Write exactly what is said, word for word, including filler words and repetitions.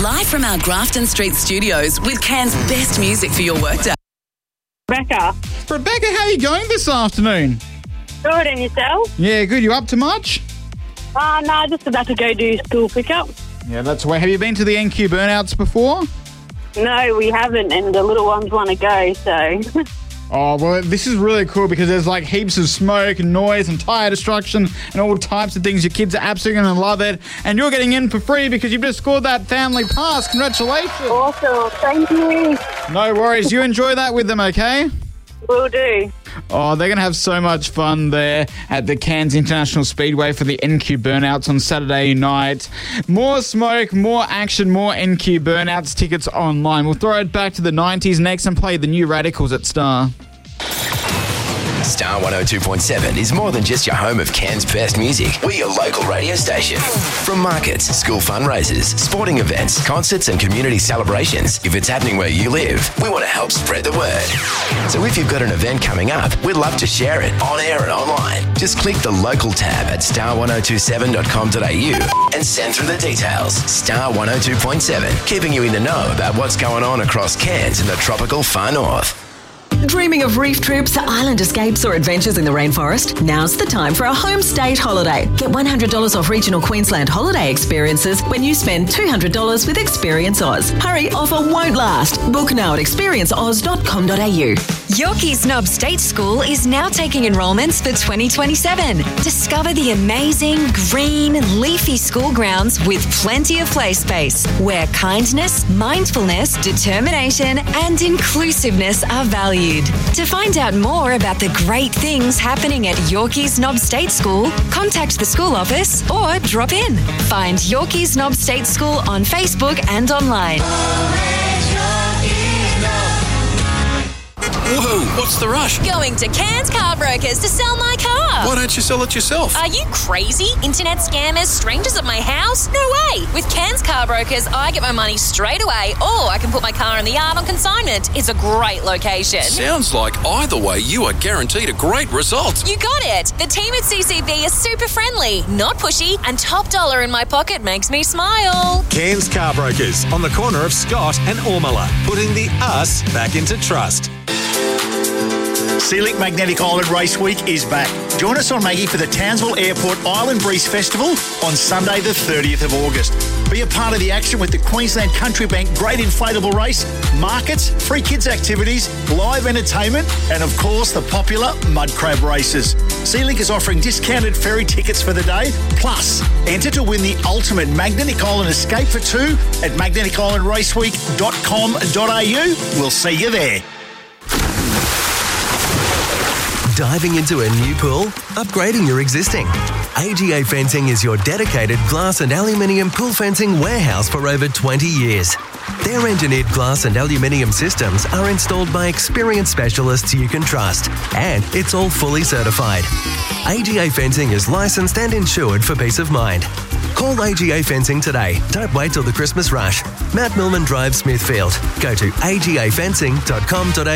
Live from our Grafton Street studios with Cairns' best music for your workday. Rebecca. Rebecca, how are you going this afternoon? Good, and yourself? Yeah, good. You up to much? Uh, no, just about to go do school pickup. Yeah, that's why. Have you been to the N Q Burnouts before? No, we haven't, and the little ones want to go, so... Oh, well, this is really cool because there's like heaps of smoke and noise and tyre destruction and all types of things. Your kids are absolutely going to love it. And you're getting in for free because you've just scored that family pass. Congratulations. Awesome. Thank you. No worries. You enjoy that with them, okay? Will do. Oh, they're going to have so much fun there at the Cairns International Speedway for the N Q Burnouts on Saturday night. More smoke, more action, more N Q Burnouts tickets online. We'll throw it back to the nineties next and play the New Radicals at Star. Star one oh two point seven is more than just your home of Cairns' best music. We're your local radio station. From markets, school fundraisers, sporting events, concerts and community celebrations, if it's happening where you live, we want to help spread the word. So if you've got an event coming up, we'd love to share it on air and online. Just click the local tab at star one oh two seven dot com dot a u and send through the details. Star one oh two point seven, keeping you in the know about what's going on across Cairns and the tropical far north. Dreaming of reef trips, island escapes or adventures in the rainforest? Now's the time for a home state holiday. Get one hundred dollars off regional Queensland holiday experiences when you spend two hundred dollars with Experience Oz. Hurry, offer won't last. Book now at experience oz dot com dot a u. Yorkeys Knob State School is now taking enrolments for twenty twenty-seven. Discover the amazing, green, leafy school grounds with plenty of play space, where kindness, mindfulness, determination and inclusiveness are valued. To find out more about the great things happening at Yorkeys Knob State School, contact the school office or drop in. Find Yorkeys Knob State School on Facebook and online. Whoa, what's the rush? Going to Cairns Car Brokers to sell my car. Why don't you sell it yourself? Are you crazy? Internet scammers, strangers at my house? No way. With Cairns Car Brokers, I get my money straight away, or I can put my car in the yard on consignment. It's a great location. Sounds like either way you are guaranteed a great result. You got it. The team at C C B is super friendly, not pushy, and top dollar in my pocket makes me smile. Cairns Car Brokers on the corner of Scott and Ormala, putting the us back into trust. SeaLink Magnetic Island Race Week is back. Join us on Maggie for the Townsville Airport Island Breeze Festival on Sunday the thirtieth of August. Be a part of the action with the Queensland Country Bank Great Inflatable Race, markets, free kids activities, live entertainment and of course the popular mud crab races. SeaLink is offering discounted ferry tickets for the day, plus enter to win the ultimate Magnetic Island escape for two at magnetic island race week dot com dot a u. We'll see you there. Diving into a new pool? Upgrading your existing? A G A Fencing is your dedicated glass and aluminium pool fencing warehouse for over twenty years. Their engineered glass and aluminium systems are installed by experienced specialists you can trust, and it's all fully certified. A G A Fencing is licensed and insured for peace of mind. Call A G A Fencing today. Don't wait till the Christmas rush. Mount Millman Drive, Smithfield. Go to a g a fencing dot com dot a u.